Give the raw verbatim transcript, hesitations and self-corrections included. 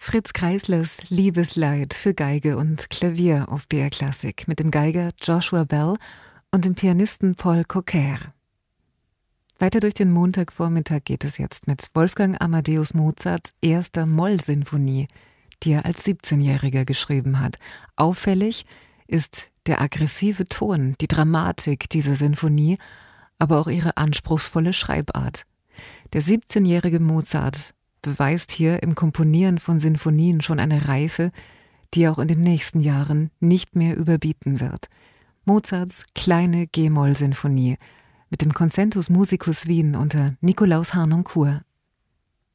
Fritz Kreislers Liebesleid für Geige und Klavier auf B R Klassik mit dem Geiger Joshua Bell und dem Pianisten Paul Cocker. Weiter durch den Montagvormittag geht es jetzt mit Wolfgang Amadeus Mozarts erster Mollsinfonie, die er als siebzehnjähriger geschrieben hat. Auffällig ist der aggressive Ton, die Dramatik dieser Sinfonie, aber auch ihre anspruchsvolle Schreibart. Der siebzehnjährige Mozart beweist hier im Komponieren von Sinfonien schon eine Reife, die er auch in den nächsten Jahren nicht mehr überbieten wird. Mozarts kleine G-Moll-Sinfonie mit dem Concentus Musicus Wien unter Nikolaus Harnoncourt.